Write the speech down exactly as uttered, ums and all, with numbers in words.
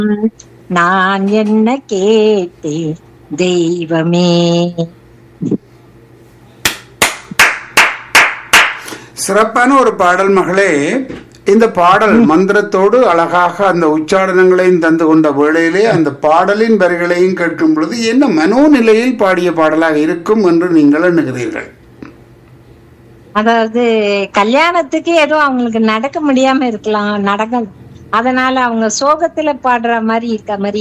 நான் என்ன கேட்டேன் தெய்வமே. சிறப்பான ஒரு பாடல் மகளே. இந்த பாடல் மந்திரத்தோடு அழகாக அந்த உச்சாரணங்களையும் தந்து கொண்ட வேளையிலே அந்த பாடலின் வரிகளையும் கேட்கும் பொழுது என்ன மனோநிலையில் பாடிய பாடலாக இருக்கும் என்று நீங்கள் எண்ணுகிறீர்கள்? அதாவது கல்யாணத்துக்கு ஏதோ அவங்களுக்கு நடக்க முடியாம இருக்கலாம், நடக்க, அதனால அவங்க சோகத்துல பாடுற மாதிரி இருக்க மாதிரி